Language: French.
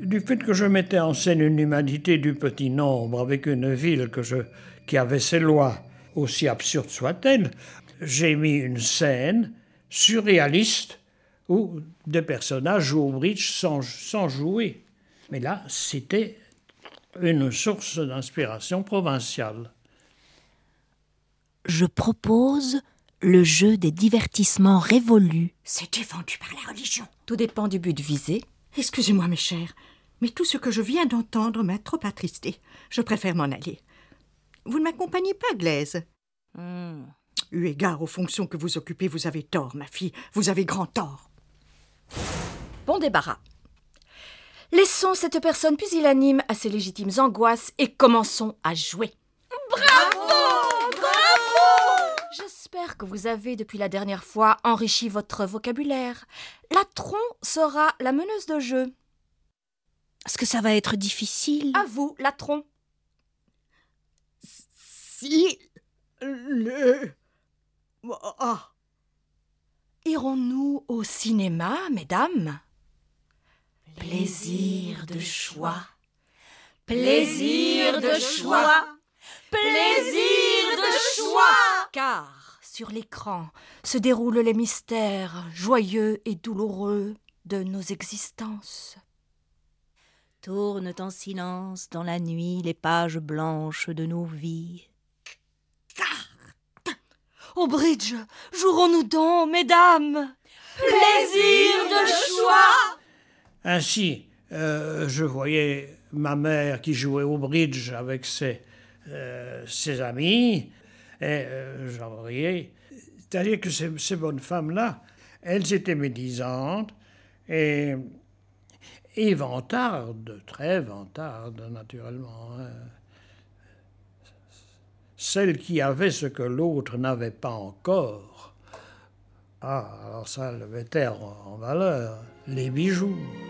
du fait que je mettais en scène une humanité du petit nombre avec une ville qui avait ses lois, aussi absurdes soient-elles, j'ai mis une scène surréaliste où des personnages jouent au bridge sans jouer. Mais là, c'était une source d'inspiration provinciale. Je propose le jeu des divertissements révolus. C'est défendu par la religion. Tout dépend du but visé. Excusez-moi, mes chers, mais tout ce que je viens d'entendre m'a trop attristé. Je préfère m'en aller. Vous ne m'accompagnez pas, Glaise? Eu égard aux fonctions que vous occupez, vous avez tort, ma fille. Vous avez grand tort. Bon débarras. Laissons cette personne pusillanime à ses légitimes angoisses et commençons à jouer. Bravo! J'espère que vous avez, depuis la dernière fois, enrichi votre vocabulaire. Latron sera la meneuse de jeu. Est-ce que ça va être difficile? À vous, Latron. Si le... Ah. Irons-nous au cinéma, mesdames? Plaisir de choix. Plaisir de choix. Plaisir de choix. Car sur l'écran se déroulent les mystères joyeux et douloureux de nos existences. Tournent en silence dans la nuit les pages blanches de nos vies. Au bridge, jouerons-nous donc, mesdames? Plaisir de choix. Ainsi, je voyais ma mère qui jouait au bridge avec ses amis, et j'en riais. C'est-à-dire que ces bonnes femmes-là, elles étaient médisantes et vantardes, très vantardes, naturellement. Celle qui avait ce que l'autre n'avait pas encore. Ah, alors ça le mettait en valeur, les bijoux.